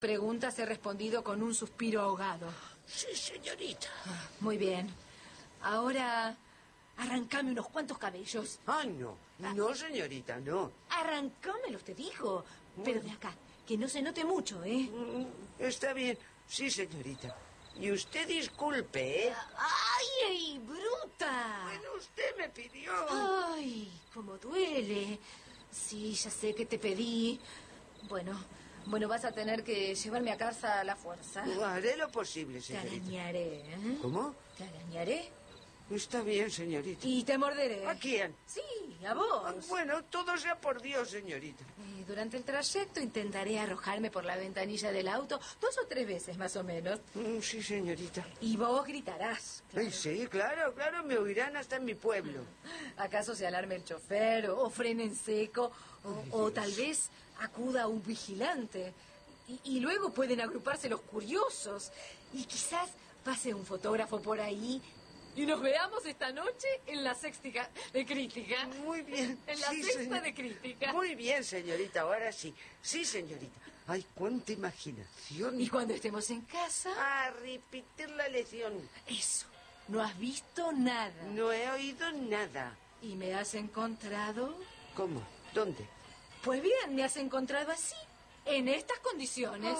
Preguntas he respondido con un suspiro ahogado. Sí, señorita. Muy bien. Ahora, arrancame unos cuantos cabellos. Ay, no. No, señorita, no. Arrancámelos, te digo. Pero de acá, que no se note mucho, ¿eh? Está bien. Sí, señorita. Y usted disculpe, ¿eh? ¡Ay, bruta! Bueno, usted me pidió. ¡Ay, cómo duele! Sí, ya sé que te pedí. Bueno, vas a tener que llevarme a casa a la fuerza. Haré lo posible, Te señorita. arañaré, ¿eh? ¿Cómo? Te arañaré Está bien, señorita. y te morderé. ¿A quién? Sí, a vos. Bueno, todo sea por Dios, señorita. Durante el trayecto intentaré arrojarme por la ventanilla del auto 2 o 3 veces, más o menos. Sí, señorita. Y vos gritarás. Claro. Ay, sí, claro, me oirán hasta en mi pueblo. ¿Acaso se alarme el chofer o frene en seco o tal vez acuda un vigilante? Y luego pueden agruparse los curiosos. Y quizás pase un fotógrafo por ahí y nos veamos esta noche en la sexta de crítica. Muy bien. En la sí, sexta de crítica. Muy bien, señorita, ahora sí. Sí, señorita. Ay, cuánta imaginación. Y cuando estemos en casa... A repetir la lección. Eso. No has visto nada. No he oído nada. ¿Y me has encontrado? ¿Cómo? ¿Dónde? Pues bien, me has encontrado así, en estas condiciones.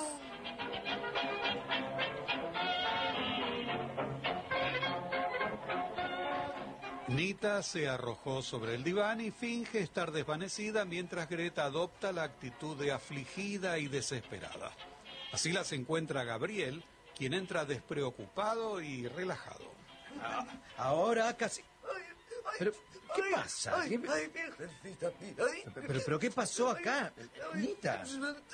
Nita se arrojó sobre el diván y finge estar desvanecida mientras Greta adopta la actitud de afligida y desesperada. Así las encuentra Gabriel, quien entra despreocupado y relajado. Ahora casi... Pero, ¿qué pasa? Ay, virgencita mía. Pero, ¿qué pasó acá? Nita.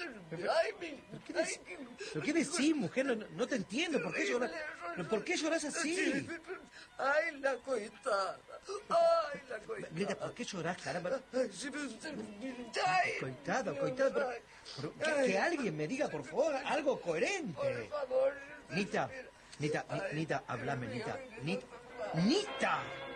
¿Pero qué decís, mujer? No te entiendo. ¿Por qué lloras? ¿Por qué lloras así? Ay, la coitada. Greta, ¿por qué llorás, caramba? Ay, Coitado. Pero que alguien me diga, por favor, algo coherente. por favor. Nita, háblame, Nita. Nita.